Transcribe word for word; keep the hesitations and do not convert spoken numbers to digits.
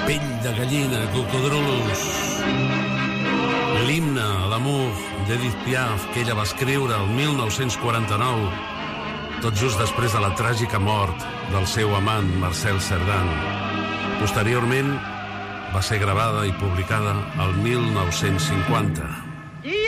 Pell de gallina, cocodrulos. L'himne a l'amour d'Edith Piaf, que ella va escriure el mil nou-cents quaranta-nou, tot just després de la tràgica mort del seu amant Marcel Cerdan. Posteriorment va ser gravada i publicada el mil nou-cents cinquanta.